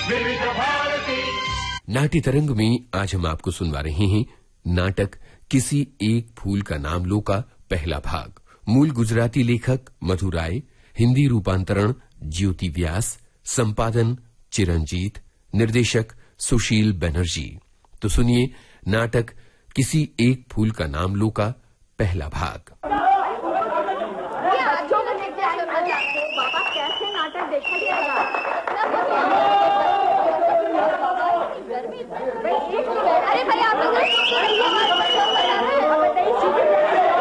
विविध भारती। नाट्य तरंग में आज हम आपको सुनवा रहे हैं नाटक किसी एक फूल का नाम लो का पहला भाग। मूल गुजराती लेखक मधु राय, हिंदी रूपांतरण ज्योति व्यास, संपादन चिरंजीत, निर्देशक सुशील बनर्जी। तो सुनिए नाटक किसी एक फूल का नाम लो का पहला भाग। बाबा कैसे नाटक देखा जाएगा?